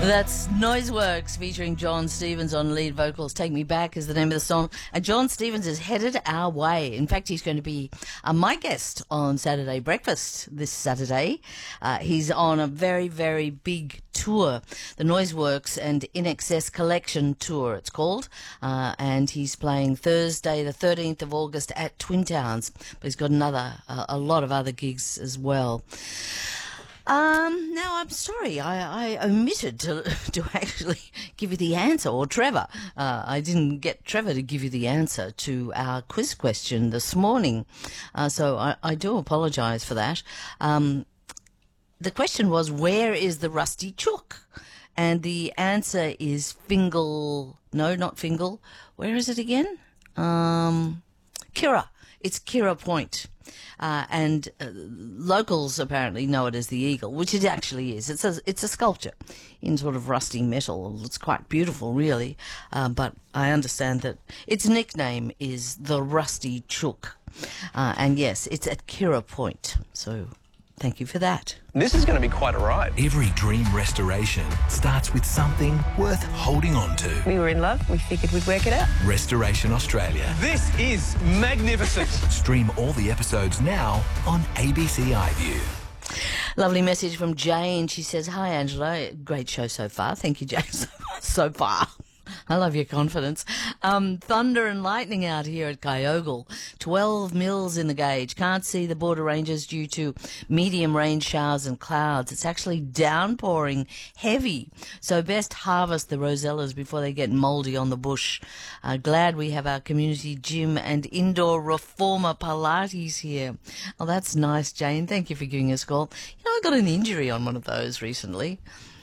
That's Noiseworks featuring John Stevens on lead vocals. Take Me Back is the name of the song. And John Stevens is headed our way. In fact, he's going to be my guest on Saturday Breakfast this Saturday. He's on a very, very big tour, the Noiseworks and In Excess Collection Tour, it's called. And he's playing Thursday, the 13th of August at Twin Towns. But he's got a lot of other gigs as well. Now, I'm sorry, I omitted to actually give you the answer, or Trevor. I didn't get Trevor to give you the answer to our quiz question this morning, so I do apologise for that. The question was, where is the Rusty Chook? And the answer is Fingal. No, not Fingal. Where is it again? Kirra. It's Kirra Point. And locals apparently know it as the Eagle, which it actually is. It's a sculpture in sort of rusty metal. It's quite beautiful, really. But I understand that its nickname is the Rusty Chook. And yes, it's at Kirra Point. So thank you for that. This is going to be quite a ride. Every dream restoration starts with something worth holding on to. We were in love. We figured we'd work it out. Restoration Australia. This is magnificent. Stream all the episodes now on ABC iView. Lovely message from Jane. She says, "Hi, Angela. Great show so far." Thank you, Jane. So far. I love your confidence. Thunder and lightning out here at Kyogle. 12 mils in the gauge. Can't see the border ranges due to medium rain showers and clouds. It's actually downpouring heavy. So best harvest the rosellas before they get mouldy on the bush. Glad we have our community gym and indoor reformer Pilates here. Oh, that's nice, Jane. Thank you for giving us a call. You know, I got an injury on one of those recently.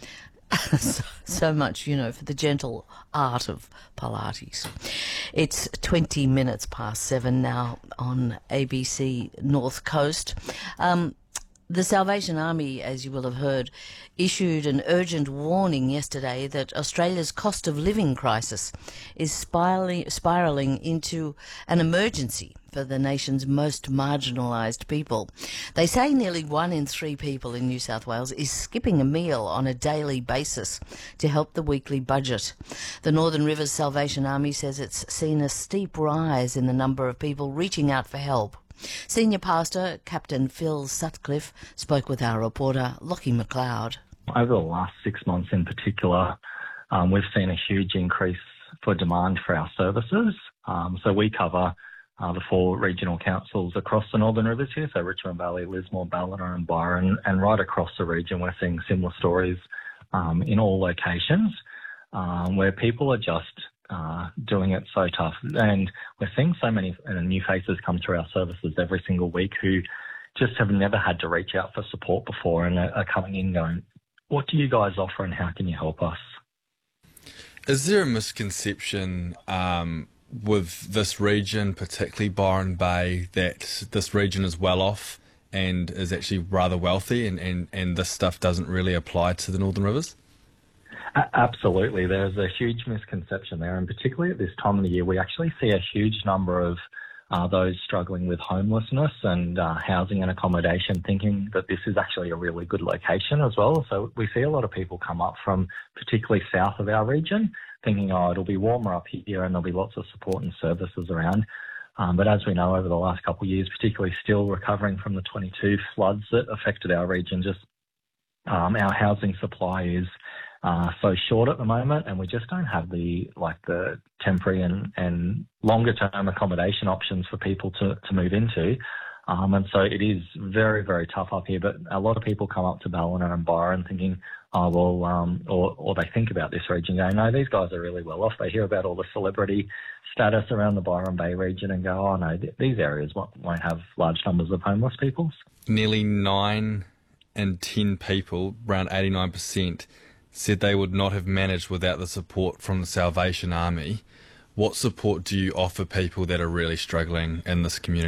So much, for the gentle art of Pilates. It's 20 minutes past 7 now on ABC North Coast. The Salvation Army, as you will have heard, issued an urgent warning yesterday that Australia's cost of living crisis is spiralling into an emergency for the nation's most marginalised people. They say nearly 1 in 3 people in New South Wales is skipping a meal on a daily basis to help the weekly budget. The Northern Rivers Salvation Army says it's seen a steep rise in the number of people reaching out for help. Senior Pastor Captain Phil Sutcliffe spoke with our reporter Lockie McLeod. Over the last 6 months in particular, we've seen a huge increase for demand for our services. So we cover the 4 regional councils across the Northern Rivers here, so Richmond Valley, Lismore, Ballina and Byron, and right across the region we're seeing similar stories in all locations where people are just doing it so tough. And we're seeing so many new faces come through our services every single week who just have never had to reach out for support before and are coming in going, what do you guys offer and how can you help us? Is there a misconception with this region, particularly Byron Bay, that this region is well off and is actually rather wealthy and this stuff doesn't really apply to the Northern Rivers? Absolutely. There's a huge misconception there, and particularly at this time of the year, we actually see a huge number of those struggling with homelessness and housing and accommodation thinking that this is actually a really good location as well. So we see a lot of people come up from particularly south of our region thinking, it'll be warmer up here and there'll be lots of support and services around. But as we know, over the last couple of years, particularly still recovering from the 22 floods that affected our region, just our housing supply is so short at the moment, and we just don't have the temporary and longer term accommodation options for people to move into. And so it is very, very tough up here. But a lot of people come up to Ballina and Byron thinking, or they think about this region going, no, these guys are really well off. They hear about all the celebrity status around the Byron Bay region and go, no, these areas won't have large numbers of homeless people. Nearly 9 in 10 people, around 89%, said they would not have managed without the support from the Salvation Army. What support do you offer people that are really struggling in this community?